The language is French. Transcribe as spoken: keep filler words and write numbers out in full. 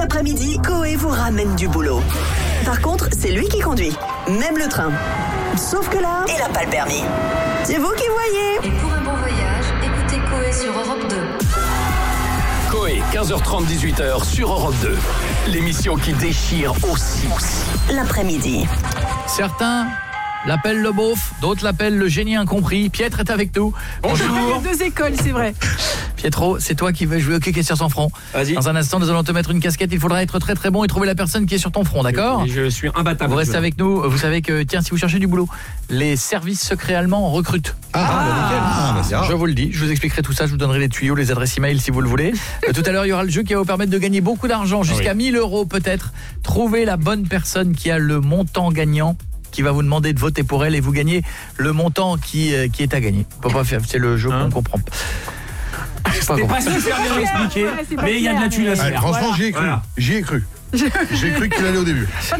l'après-midi, Coé vous ramène du boulot. Par contre, c'est lui qui conduit, même le train. Sauf que là, il n'a pas le permis. C'est vous qui voyez. Et pour un bon voyage, écoutez Coé sur Europe deux. Coé, quinze heures trente, dix-huit heures sur Europe deux. L'émission qui déchire aussi. L'après-midi. Certains l'appellent le beauf, d'autres l'appellent le génie incompris. Pietre est avec nous. Bonjour. Deux écoles, c'est vrai. Pietro, c'est toi qui veux jouer au hockey sur son front. Vas-y. Dans un instant, nous allons te mettre une casquette. Il faudra être très très bon et trouver la personne qui est sur ton front, d'accord ? Je, je suis imbattable. Vous restez avec nous. Vous savez que, tiens, si vous cherchez du boulot, les services secrets allemands recrutent. Ah, bah, nickel. Ah, bah, c'est rare. Je vous le dis, je vous expliquerai tout ça, je vous donnerai les tuyaux, les adresses email si vous le voulez. Euh, tout à l'heure, il y aura le jeu qui va vous permettre de gagner beaucoup d'argent, jusqu'à oui. mille euros peut-être. Trouvez la bonne personne qui a le montant gagnant, qui va vous demander de voter pour elle, et vous gagnez le montant qui, euh, qui est à gagner. On peut pas faire, c'est le jeu Hein qu'on comprend. C'est pas C'est bon. pas super bien expliqué, Ouais, c'est pas mais il y a de la clair, thune à mais- se Ah, faire. franchement, j'y ai cru. Voilà. J'y ai cru. J'ai cru qu'il allait au début.